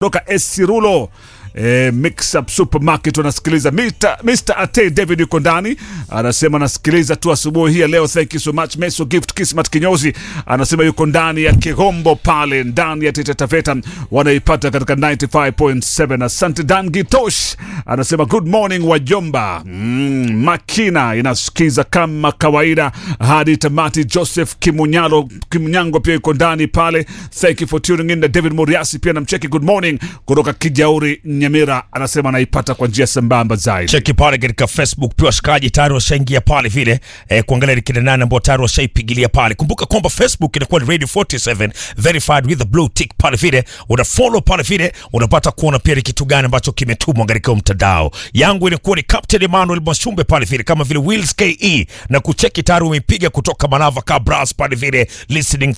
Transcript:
Kutoka Esirulo Mix Up Supermarket wanasikiliza. Mr. Ate David yuko ndani, anasema nasikiliza tu asubuhi hii leo. Thank you so much. Meso Gift Kismat Kinyozi anasema yuko ndani ya Kigombo pale ndani ya Taita Taveta, wanaipata katika 95.7. Asante. Dan Gitosh anasema good morning wajomba. Makina inasikiza kama kawaida hadi tamati. Joseph Kimunyango pia yuko ndani pale. Thank you for tuning in. David Moriasi pia namcheki good morning kutoka Kijauri Nyamira, anasema anaipata kwa njia sambamba zaidi. Cheki pale katika Facebook pia washikaji tayari washaingia pale vile kuangalia ni kina nani ambao tayari washaipigilia pale. Kumbuka kwamba Facebook inakuwa ni Radio 47 verified with the blue tick pale vile. Una follow pale vile unapata kuona pia ni kitu gani ambacho kimetumwa katika mtandao. Yangu inakuwa ni Captain Emmanuel Mwashumbe pale vile, kama vile Wills KE, na kucheki tayari umeipiga kutoka Manava Cabras pale vile listening